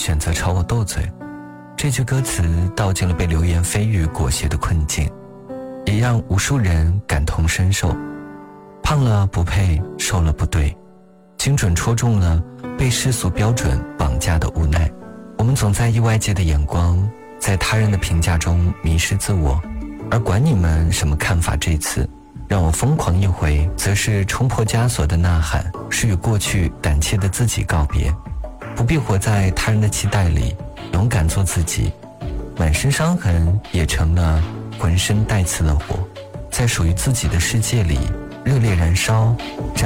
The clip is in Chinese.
选择朝我斗嘴。这句歌词道尽了被流言蜚语裹挟的困境，也让无数人感同身受。胖了不配，瘦了不对，精准戳中了被世俗标准绑架的无奈。我们总在意外界的眼光，在他人的评价中迷失自我，而管你们什么看法，这次让我疯狂一回，则是冲破枷锁的呐喊，是与过去胆怯的自己告别。不必活在他人的期待里，勇敢做自己，满身伤痕也成了浑身带刺的火，在属于自己的世界里热烈燃烧，